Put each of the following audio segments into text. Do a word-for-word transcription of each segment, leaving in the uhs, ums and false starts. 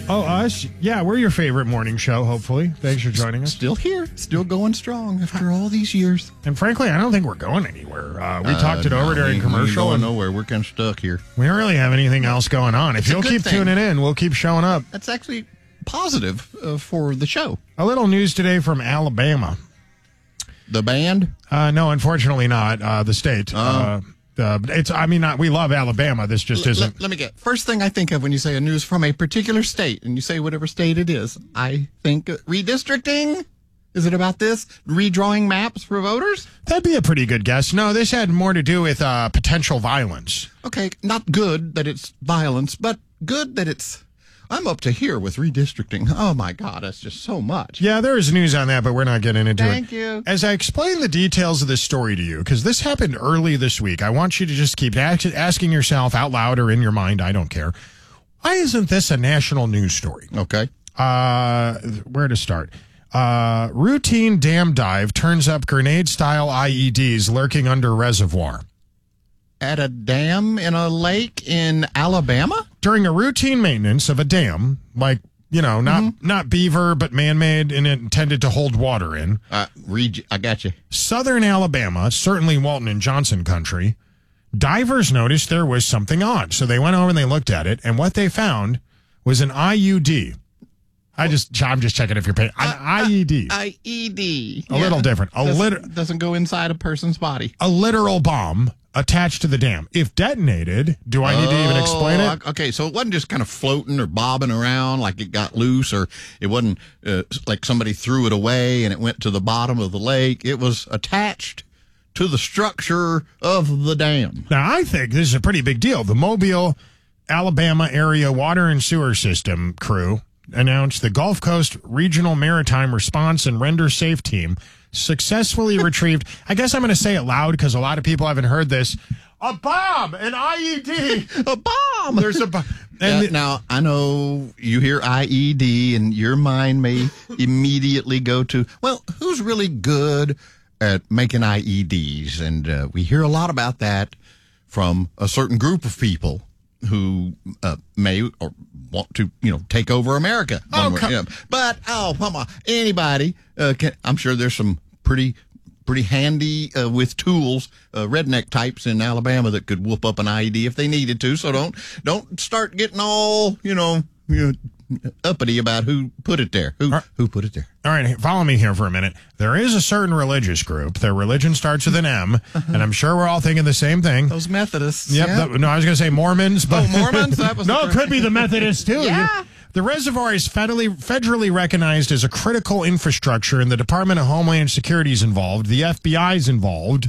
Oh, us? Yeah, we're your favorite morning show, hopefully. Thanks for joining us. Still here. Still going strong after all these years. And frankly, I don't think we're going anywhere. Uh, we uh, talked it no, over during we, commercial. We and going nowhere. We're kind of stuck here. We don't really have anything else going on. If it's you'll keep thing. tuning in, we'll keep showing up. That's actually positive uh, for the show. A little news today from Alabama. The band? Uh, no, unfortunately not. Uh, the state. Oh. Uh, uh, it's. I mean, not, we love Alabama. This just L- isn't. Let, let me get. First thing I think of when you say a news from a particular state, and you say whatever state it is, I think uh, redistricting. Is it about this? Redrawing maps for voters? That'd be a pretty good guess. No, this had more to do with uh, potential violence. Okay, not good that it's violence, but good that it's... I'm up to here with redistricting. Oh, my God, that's just so much. Yeah, there is news on that, but we're not getting into Thank it. you. As I explain the details of this story to you, because this happened early this week, I want you to just keep ask- asking yourself out loud or in your mind, I don't care, why isn't this a national news story? Okay. Uh, where to start? Uh, routine dam dive turns up grenade-style I E Ds lurking under reservoir. At a dam in a lake in Alabama? During a routine maintenance of a dam, like, you know, not mm-hmm. not beaver, but man-made and intended to hold water in. Uh, reg- I got you. Southern Alabama, certainly Walton and Johnson country, divers noticed there was something odd. So they went over and they looked at it, and what they found was an I U D. I just, I'm just checking if you're paying. An uh, I E D. I E D. A yeah. little different. A doesn't, liter- doesn't go inside a person's body. A literal bomb attached to the dam. If detonated, do I need oh, to even explain it? Okay, so it wasn't just kind of floating or bobbing around like it got loose, or it wasn't uh, like somebody threw it away and it went to the bottom of the lake. It was attached to the structure of the dam. Now, I think this is a pretty big deal. The Mobile, Alabama area water and sewer system crew announced the Gulf Coast Regional Maritime Response and Render Safe Team successfully retrieved, I guess I'm going to say it loud because a lot of people haven't heard this, a bomb, an I E D. A bomb. There's a bomb. And uh, the- now, I know you hear I E D and your mind may immediately go to, well, who's really good at making I E Ds? And uh, we hear a lot about that from a certain group of people who uh, may or want to, you know, take over America. Oh, come. Yeah. But, oh, come on. Anybody, uh, can, I'm sure there's some pretty pretty handy uh, with tools, uh, redneck types in Alabama that could whoop up an I E D if they needed to. So don't don't start getting all, you know, you know uppity about who put it there. Who, who put it there? All right, follow me here for a minute. There is a certain religious group. Their religion starts with an M, and I'm sure we're all thinking the same thing. Those Methodists. Yep. Yeah. The, no, I was going to say Mormons. But oh, Mormons? That was no, it could be the Methodists, too. Yeah. The reservoir is federally, federally recognized as a critical infrastructure, and the Department of Homeland Security is involved. The F B I is involved.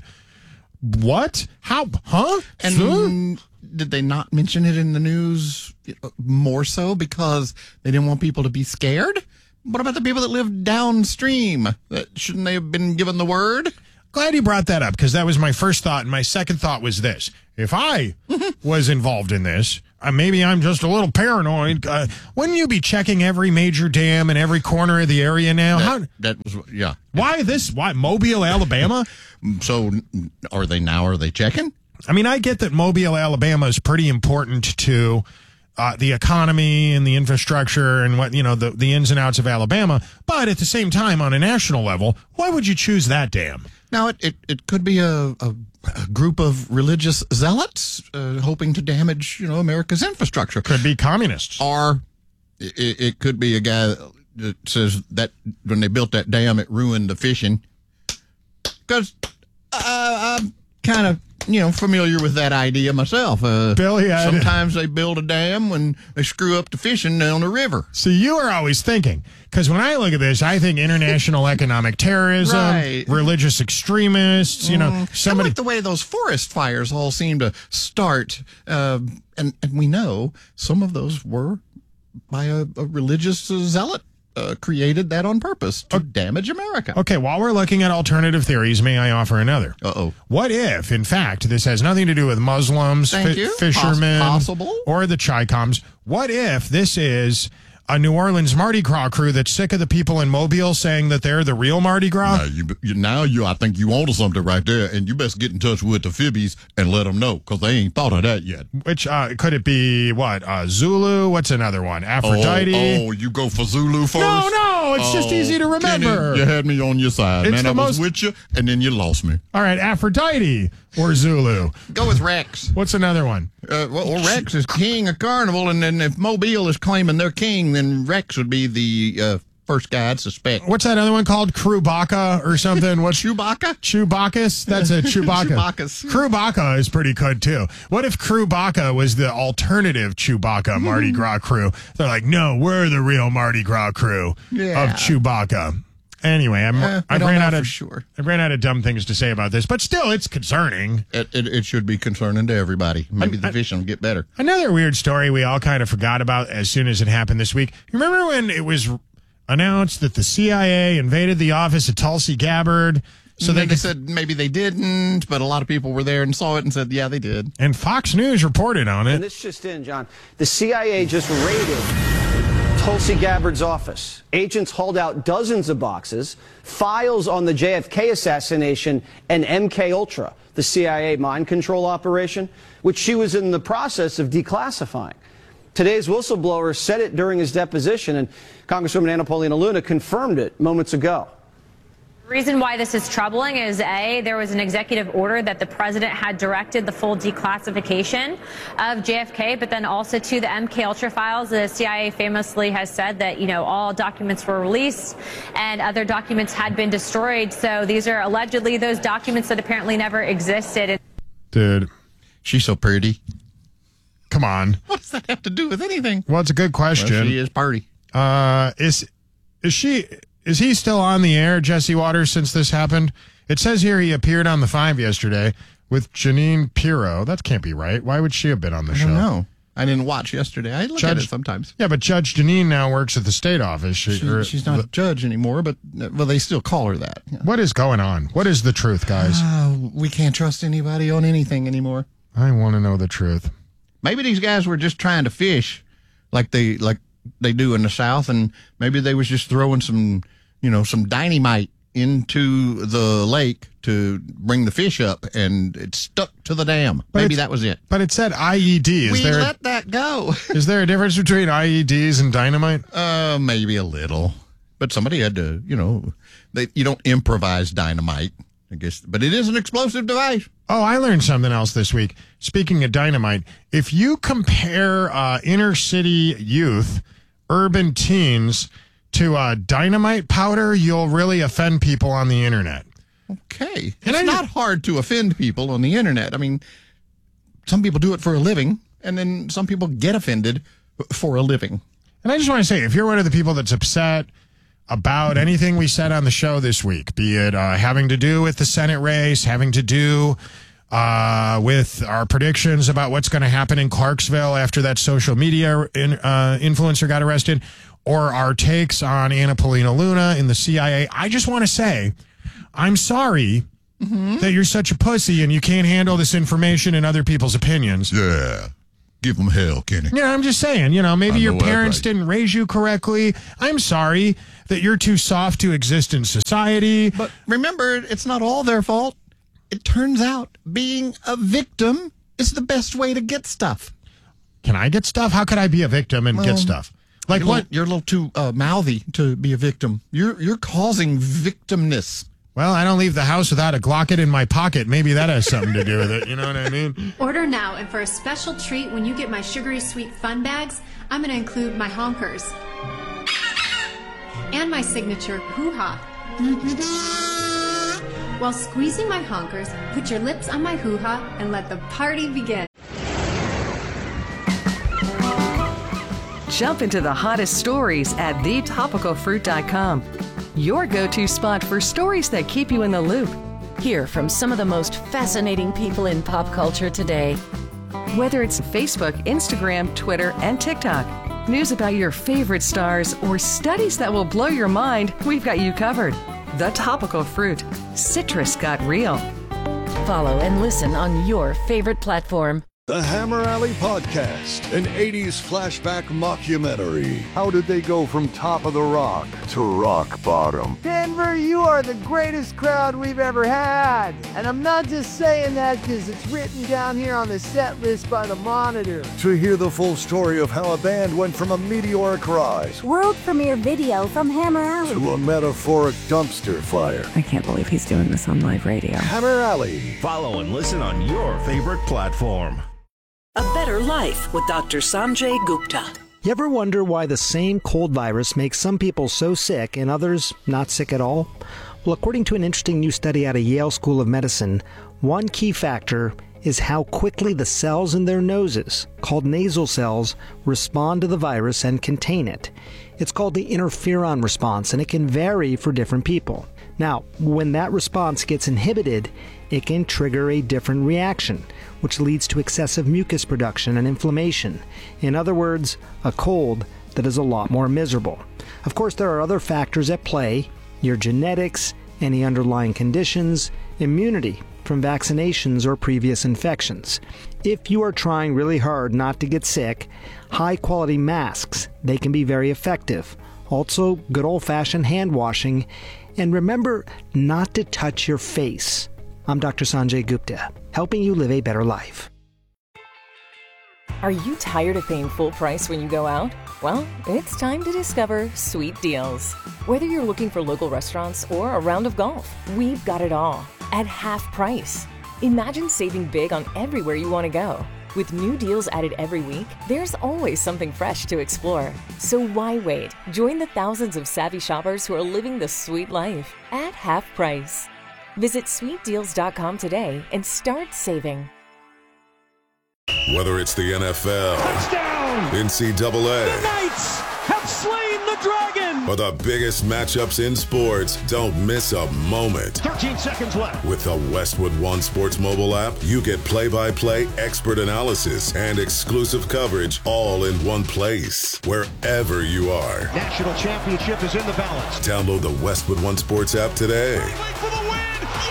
What? How? Huh? And huh? Did they not mention it in the news more so because they didn't want people to be scared? What about the people that live downstream? Shouldn't they have been given the word? Glad you brought that up, because that was my first thought, and my second thought was this. If I was involved in this, uh, maybe I'm just a little paranoid. Uh, wouldn't you be checking every major dam in every corner of the area now? That, How, that was, yeah. Why this? Why Mobile, Alabama? So are they now, are they checking? I mean, I get that Mobile, Alabama is pretty important to uh, the economy and the infrastructure and what, you know, the, the ins and outs of Alabama. But at the same time, on a national level, why would you choose that dam? Now, it, it, it could be a, a, a group of religious zealots uh, hoping to damage, you know, America's infrastructure. Could be communists. Or it, it could be a guy that says that when they built that dam, it ruined the fishing. Because uh, I'm kind of, you know, familiar with that idea myself. Uh, Billy, I sometimes they build a dam when they screw up the fishing on the river. So you are always thinking, because when I look at this, I think international economic terrorism, right. religious extremists, you know, mm. somebody. I like the way those forest fires all seem to start. Uh, and, and we know some of those were by a, a religious zealot. Uh, created that on purpose to damage America. Okay, while we're looking at alternative theories, may I offer another? Uh-oh. What if, in fact, this has nothing to do with Muslims, Thank fi- you. fishermen, Poss- possible. or the Chi-Coms? What if this is a New Orleans Mardi Gras crew that's sick of the people in Mobile saying that they're the real Mardi Gras? Now you, you, now you, I think you onto something right there, and you best get in touch with the Fibbies and let them know, because they ain't thought of that yet. Which, uh, could it be, what, uh, Zulu? What's another one? Aphrodite? Oh, oh, you go for Zulu first? No, no, it's oh, just easy to remember. Kenny, you had me on your side, it's man. I most... was with you, and then you lost me. All right, Aphrodite or Zulu? Go with Rex. What's another one? Uh, well, well, Rex is king of Carnival, and then if Mobile is claiming they're king, then Rex would be the uh, first guy I'd suspect. What's that other one called? Chewbacca or something? What's Chewbacca? Chewbacca's? That's a Chewbacca. Chewbacca's. Chewbacca is pretty good, too. What if Chewbacca was the alternative Chewbacca Mardi Gras crew? They're like, no, we're the real Mardi Gras crew yeah. of Chewbacca. Anyway, I'm, uh, I ran out of sure. I ran out of dumb things to say about this, but still, it's concerning. It, it, it should be concerning to everybody. Maybe I, the fishing will get better. Another weird story we all kind of forgot about as soon as it happened this week. You remember when it was announced that the C I A invaded the office of Tulsi Gabbard? So they, they said maybe they didn't, but a lot of people were there and saw it and said, yeah, they did. And Fox News reported on it. And this just in, John. The C I A just raided Tulsi Gabbard's office. Agents hauled out dozens of boxes, files on the J F K assassination and M K Ultra, the C I A mind control operation, which she was in the process of declassifying. Today's whistleblower said it during his deposition, and Congresswoman Anna Paulina Luna confirmed it moments ago. The reason why this is troubling is, A, there was an executive order that the president had directed the full declassification of J F K, but then also to the M K Ultra files. The C I A famously has said that, you know, all documents were released and other documents had been destroyed. So these are allegedly those documents that apparently never existed. Dude. She's so pretty. Come on. What does that have to do with anything? Well, it's a good question. Well, she is pretty. Uh, is, is she... Is he still on the air, Jesse Waters, since this happened? It says here he appeared on The Five yesterday with Janine Pirro. That can't be right. Why would she have been on the I show? don't know. I didn't watch yesterday. I look Judge, at it sometimes. Yeah, but Judge Janine now works at the state office. She, she, or, she's not the, a judge anymore, but, well, they still call her that. Yeah. What is going on? What is the truth, guys? Uh, we can't trust anybody on anything anymore. I want to know the truth. Maybe these guys were just trying to fish like they like they do in the South, and maybe they was just throwing some... you know, some dynamite into the lake to bring the fish up, and it stuck to the dam. But Maybe that was it. But it said I E D. Is we there let that go. Is there a difference between I E Ds and dynamite? Uh, maybe a little. But somebody had to, you know, they you don't improvise dynamite, I guess. But it is an explosive device. Oh, I learned something else this week. Speaking of dynamite, if you compare uh, inner city youth, urban teens, to uh, dynamite powder, you'll really offend people on the internet. Okay. And it's I not just, hard to offend people on the internet. I mean, some people do it for a living, and then some people get offended for a living. And I just want to say, if you're one of the people that's upset about anything we said on the show this week, be it uh, having to do with the Senate race, having to do uh, with our predictions about what's going to happen in Clarksville after that social media in, uh, influencer got arrested, or our takes on Anna Paulina Luna in the C I A, I just want to say, I'm sorry mm-hmm. that you're such a pussy and you can't handle this information and other people's opinions. Yeah. Give them hell, Kenny. Yeah, I'm just saying, you know, maybe know your parents right. didn't raise you correctly. I'm sorry that you're too soft to exist in society. But remember, it's not all their fault. It turns out being a victim is the best way to get stuff. Can I get stuff? How could I be a victim and well, get stuff? Like you're what? Little, you're a little too uh, mouthy to be a victim. You're you're causing victimness. Well, I don't leave the house without a Glocket in my pocket. Maybe that has something to do with it. You know what I mean? Order now, and for a special treat, when you get my Sugary Sweet Fun Bags, I'm going to include my honkers and my signature hoo-ha. While squeezing my honkers, put your lips on my hoo-ha and let the party begin. Jump into the hottest stories at the topical fruit dot com. Your go-to spot for stories that keep you in the loop. Hear from some of the most fascinating people in pop culture today. Whether it's Facebook, Instagram, Twitter, and TikTok, news about your favorite stars, or studies that will blow your mind, we've got you covered. The Topical Fruit. Citrus got real. Follow and listen on your favorite platform. The Hammer Alley Podcast, an eighties flashback mockumentary. How did they go from top of the rock to rock bottom? Denver, you are the greatest crowd we've ever had. And I'm not just saying that because it's written down here on the set list by the Monitor. To hear the full story of how a band went from a meteoric rise, world premiere video from Hammer Alley, to a metaphoric dumpster fire. I can't believe he's doing this on live radio. Hammer Alley. Follow and listen on your favorite platform. A Better Life with Doctor Sanjay Gupta. You ever wonder why the same cold virus makes some people so sick and others not sick at all? Well, according to an interesting new study out of Yale School of Medicine, one key factor is how quickly the cells in their noses, called nasal cells, respond to the virus and contain it. It's called the interferon response, and it can vary for different people. Now, when that response gets inhibited, it can trigger a different reaction, which leads to excessive mucus production and inflammation. In other words, a cold that is a lot more miserable. Of course, there are other factors at play: your genetics, any underlying conditions, immunity from vaccinations or previous infections. If you are trying really hard not to get sick, high-quality masks, they can be very effective. Also, good old-fashioned hand washing. And remember not to touch your face. I'm Doctor Sanjay Gupta, helping you live a better life. Are you tired of paying full price when you go out? Well, it's time to discover Sweet Deals. Whether you're looking for local restaurants or a round of golf, we've got it all at half price. Imagine saving big on everywhere you want to go. With new deals added every week, there's always something fresh to explore. So why wait? Join the thousands of savvy shoppers who are living the sweet life at half price. Visit sweet deals dot com today and start saving. Whether it's the N F L, touchdown, N C double A, the Knights have slain the dragon, or the biggest matchups in sports, don't miss a moment. thirteen seconds left. With the Westwood One Sports mobile app, you get play-by-play, expert analysis, and exclusive coverage all in one place, wherever you are. National championship is in the balance. Download the Westwood One Sports app today. For the win.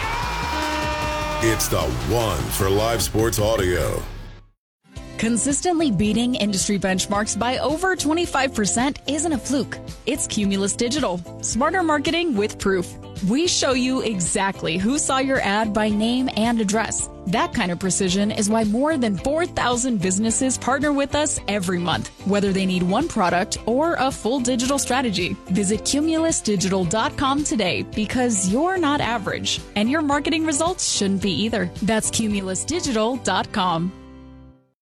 Yeah! It's the one for live sports audio. Consistently beating industry benchmarks by over twenty-five percent isn't a fluke. It's Cumulus Digital. Smarter marketing with proof. We show you exactly who saw your ad by name and address. That kind of precision is why more than four thousand businesses partner with us every month, whether they need one product or a full digital strategy. Visit cumulus digital dot com today, because you're not average, and your marketing results shouldn't be either. That's cumulus digital dot com.